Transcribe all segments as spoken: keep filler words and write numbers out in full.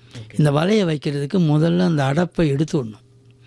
இந்த வலையை வைக்கிறதுக்கு முதல்ல அந்த அடப்பை எடுத்து விடணும்.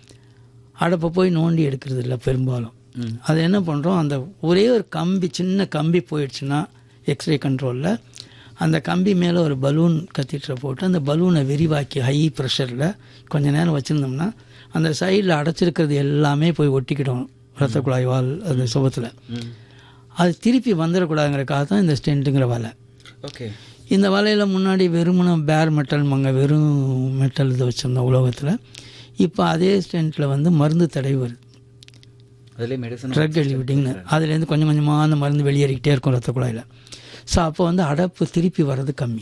அடப்பை போய் நோண்டி எடுக்கிறது இல்லை பெரும்பாலும். அது என்ன பண்ணுறோம், அந்த ஒரே ஒரு கம்பி, சின்ன கம்பி போயிடுச்சுன்னா எக்ஸ்ரே கண்ட்ரோலில் அந்த கம்பி மேலே ஒரு பலூன் கத்தீட்ரை போட்டு அந்த பலூனை விரிவாக்கி ஹை ப்ரெஷரில் கொஞ்சம் நேரம் வச்சுருந்தோம்னா அந்த சைடில் அடைச்சிருக்கிறது எல்லாமே போய் ஒட்டிக்கிடும் ரத்த குழாய் வால் அந்த சுபத்தில். அது திருப்பி வந்துடக்கூடாதுங்கிறக்காக தான் இந்த ஸ்டென்ட்டுங்கிற வலை. ஓகே. இந்த வலையில் முன்னாடி வெறுமன பேர் மெட்டல் மங்க வெறும் மெட்டல் இதை வச்சுருந்தோம் உலோகத்தில். இப்போ அதே ஸ்டென்ட்டில் வந்து மருந்து தடவி வருது, அதிலே மெடிசன் ட்ரக் எலிவிட்டிங்னு. அதுலேருந்து கொஞ்சம் கொஞ்சமாக அந்த மருந்து வெளியேறிக்கிட்டே இருக்கும் ரத்த குழாயில். ஸோ அப்போ வந்து அடப்பு திருப்பி வர்றது கம்மி.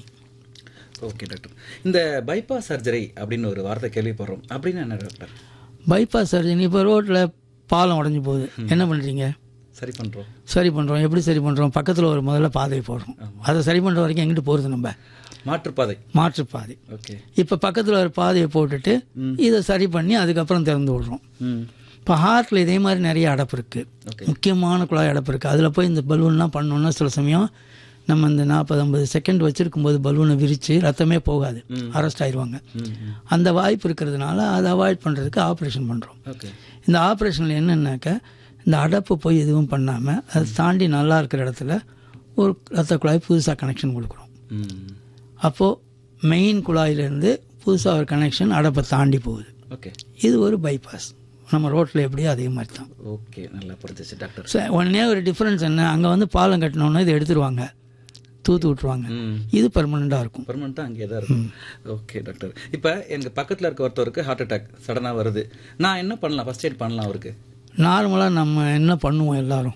Okay doctor. இந்த பைபாஸ் சர்ஜரி அப்படின்னு ஒரு வார்த்தை கேள்விப்படுறோம், அப்படின்னு என்ன டாக்டர்? பைபாஸ் சர்ஜரி இப்போ ரோட்டில் பாலம் உடஞ்சி போகுது, என்ன பண்ணுறீங்க? சரி பண்ணுறோம். சரி பண்ணுறோம். எப்படி சரி பண்ணுறோம்? பக்கத்தில் ஒரு முதல்ல பாதையை போடுறோம். அதை சரி பண்ணுற வரைக்கும் எங்கிட்டு போகிறது? நம்ம மாற்றுப்பாதை. மாற்றுப்பாதை. ஓகே. இப்போ பக்கத்தில் ஒரு பாதையை போட்டுட்டு இதை சரி பண்ணி அதுக்கப்புறம் திறந்து விடுறோம். இப்போ ஹார்ட்டில் இதே மாதிரி நிறைய அடப்பு இருக்குது, முக்கியமான குழாய் அடப்பு இருக்குது. அதில் போய் இந்த பலூன்லாம் பண்ணோன்னா சில சமயம் நம்ம இந்த நாற்பது ஐம்பது செகண்ட் வச்சுருக்கும்போது பலூனை விரித்து ரத்தமே போகாது, அரெஸ்ட் ஆயிடுவாங்க. அந்த வாய்ப்பு இருக்கிறதுனால அதை அவாய்ட் பண்ணுறதுக்கு ஆப்ரேஷன் பண்ணுறோம். இந்த ஆப்ரேஷனில் என்னென்னாக்க இந்த அடப்பு போய் எதுவும் பண்ணாமல் அதை தாண்டி நல்லா இருக்கிற இடத்துல ஒரு ரத்த குழாய் புதுசாக கனெக்ஷன் கொடுக்குறோம். அப்போது மெயின் குழாயிலேருந்து புதுசாக ஒரு கனெக்ஷன் அடப்பை தாண்டி போகுது. ஓகே. இது ஒரு பைபாஸ். நம்ம ரோட்டில் எப்படியோ அதே மாதிரி தான். ஓகே, நல்லா புரிஞ்சிச்சு டாக்டர். ஸோ உடனே ஒரு டிஃப்ரென்ஸ் என்ன, அங்கே வந்து பாலம் கட்டினோன்னா இதை எடுத்துருவாங்க, தூத்து விட்டுருவாங்க. இது பெர்மனெண்ட்டாக இருக்கும், பெர்மனெண்ட்டாக அங்கே தான் இருக்கும். Okay doctor. இப்போ எங்கள் பக்கத்தில் இருக்க ஒருத்தருக்கு ஹார்ட் அட்டாக் சடனாக வருது, நான் என்ன பண்ணலாம்? ஃபர்ஸ்ட் எய்ட் பண்ணலாம் அவருக்கு? நார்மலாக நம்ம என்ன பண்ணுவோம் எல்லாரும்,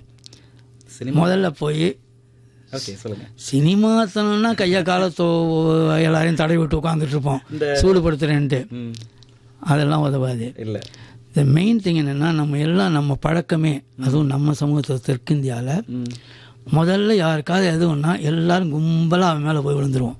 முதல்ல போய் ஓகே சொல்லுங்கள். சினிமாத்தனம்னா கையை காலத்தோ எல்லாரையும் தடவி விட்டு உட்காந்துட்டு இருப்போம் சூடுபடுத்துறேன்ட்டு. அதெல்லாம் உதவாது. இல்லை, இந்த மெயின் திங் என்னென்னா நம்ம எல்லாம் நம்ம பழக்கமே, அதுவும் நம்ம சமூகத்தில் தெற்கு இந்தியாவில் முதல்ல யாருக்காவது எதுவும்னா எல்லாரும் கும்பலாக அவன் மேலே போய் விழுந்துருவோம்.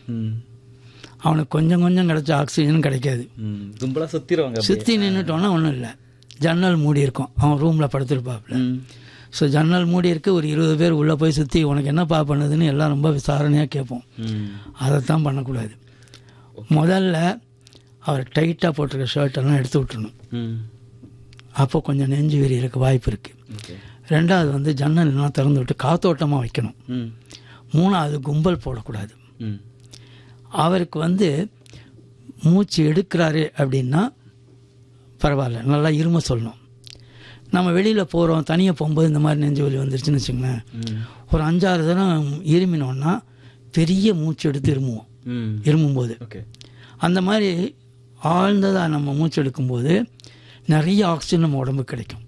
அவனுக்கு கொஞ்சம் கொஞ்சம் கிடைச்ச ஆக்சிஜனும் கிடைக்காது. கும்பலாக சுற்றிடுவாங்க. சுற்றி நின்றுட்டோன்னா ஒன்றும் இல்லை, ஜன்னல் மூடி இருக்கும், அவன் ரூமில் படுத்துருப்பாப்புல. ஸோ ஜன்னல் மூடி இருக்கு, ஒரு இருபது பேர் உள்ளே போய் சுற்றி உனக்கு என்னப்பா பண்ணுதுன்னு எல்லாம் ரொம்ப விசாரணையாக கேட்போம். அதைத்தான் பண்ணக்கூடாது. முதல்ல அவர் டைட்டாக போட்டிருக்க ஷர்ட்டெல்லாம் எடுத்து விட்டுணும். அப்போ கொஞ்சம் நெஞ்சு விரி இருக்க வாய்ப்பு இருக்குது. ரெண்டாவது வந்து ஜன்னல்லாம் திறந்து விட்டு காத்தோட்டமாக வைக்கணும். மூணாவது கும்பல் போடக்கூடாது. அவருக்கு வந்து மூச்சு எடுக்கிறாரு அப்படின்னா பரவாயில்ல, நல்லா இரும சொல்லணும். நம்ம வெளியில் போகிறோம், தனியாக போகும்போது இந்த மாதிரி நெஞ்சு வலி வந்துருச்சுன்னு வச்சுங்களேன், ஒரு அஞ்சாறு தரம் இருமினோன்னா பெரிய மூச்சு எடுத்து இருமுவோம். இருமும்போது அந்த மாதிரி ஆழ்ந்ததாக நம்ம மூச்சு எடுக்கும்போது நிறைய ஆக்சிஜன் நம்ம உடம்புக்கு கிடைக்கும்.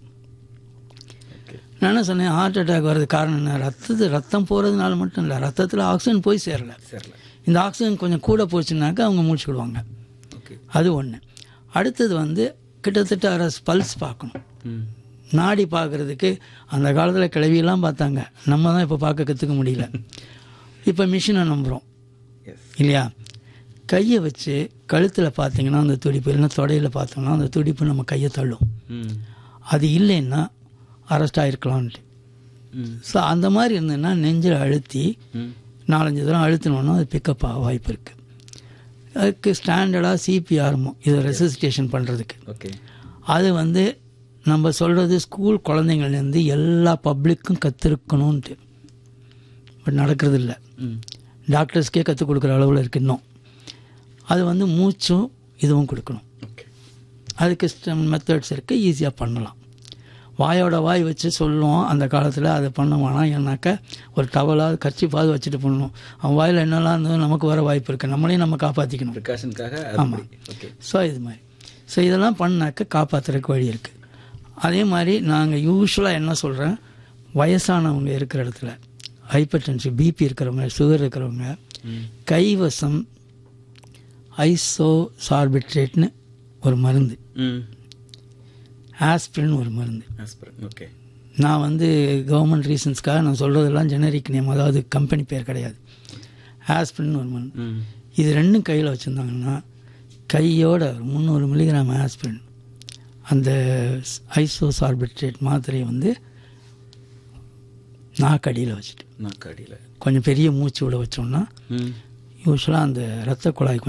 நான் என்ன சொன்னேன், ஹார்ட் அட்டாக் வர்றது காரணம் என்ன, ரத்தத்து ரத்தம் போகிறதுனால மட்டும் இல்லை, ரத்தத்தில் ஆக்சிஜன் போய் சேரலை. இந்த ஆக்சிஜன் கொஞ்சம் கூட போச்சுன்னாக்கா அவங்க மூச்சுக்கிடுவாங்க. அது ஒன்று. அடுத்தது வந்து கிட்டத்தட்ட அரை பல்ஸ் பார்க்கணும். நாடி பார்க்குறதுக்கு அந்த காலத்தில் கிளவியெல்லாம் பார்த்தாங்க, நம்ம தான் இப்போ பார்க்க கற்றுக்க முடியல. இப்போ மிஷினை நம்புகிறோம் இல்லையா? கையை வச்சு கழுத்தில் பார்த்தீங்கன்னா அந்த துடிப்பு, இல்லைன்னா தொடையில் பார்த்தோம்னா அந்த துடிப்பு நம்ம கையை தள்ளும். அது இல்லைன்னா அரெஸ்ட் ஆகிருக்கலான்ட்டு. ஸோ அந்த மாதிரி இருந்ததுன்னா நெஞ்சில் அழுத்தி நாலஞ்சு தூரம் அழுத்தினோன்னா அது பிக்கப் ஆக வாய்ப்பு இருக்குது. அதுக்கு ஸ்டாண்டர்டாக சிபிஆர்மோ இதை ரெசிஸ்டேஷன் பண்ணுறதுக்கு. ஓகே. அது வந்து நம்ம சொல்கிறது ஸ்கூல் குழந்தைங்கள்லேருந்து எல்லா பப்ளிக்கும் கற்றுருக்கணுன்ட்டு, பட் நடக்கிறது இல்லை. டாக்டர்ஸ்க்கே கற்றுக் கொடுக்குற அளவில் இருக்குது இன்னும். அது வந்து மூச்சும் இதுவும் கொடுக்கணும். அதுக்கு மெத்தட்ஸ் இருக்குது, ஈஸியாக பண்ணலாம். வாயோட வாய் வச்சு சொல்லுவோம் அந்த காலத்தில், அதை பண்ண வேணாம். ஏன்னாக்கா ஒரு டவலாக கர்ச்சிப்பாவது வச்சுட்டு பண்ணணும். அவன் வாயில் என்னெல்லாம் இருந்ததும் நமக்கு வர வாய்ப்பு இருக்குது, நம்மளையும் நம்ம காப்பாற்றிக்கணும். ப்ரிகாஷனுக்காக. ஆமாம். ஸோ இது மாதிரி ஸோ இதெல்லாம் பண்ணாக்க காப்பாற்றுறதுக்கு வழி இருக்குது. அதே மாதிரி நாங்கள் யூஸ்வலாக என்ன சொல்கிறேன், வயசானவங்க இருக்கிற இடத்துல ஹைப்பர் டென்ஷன் பிபி இருக்கிறவங்க சுகர் இருக்கிறவங்க கைவசம் ஐசோ சார்பிட்ரேட்னு ஒரு மருந்து, ஆஸ்பிரின் ஒரு மருந்து. ஓகே. நான் வந்து கவர்மெண்ட் ரீசன்ஸ்க்காக நான் சொல்கிறதெல்லாம் ஜெனரிக் நேம், அதாவது கம்பெனி பேர் கிடையாது. ஆஸ்பிரின் ஒரு மருந்து. இது ரெண்டும் கையில் வச்சுருந்தாங்கன்னா கையோட முந்நூறு மில்லிகிராம் ஆஸ்பிரின் அந்த ஐசோ சார்பிட்ரேட் மாத்திரையை வந்து நாக்கடியில் வச்சுட்டு நாக்கடியில் கொஞ்சம் பெரிய மூச்சு விட வச்சோம்னா யூஸ்வலாக அந்த ரத்த குழாய்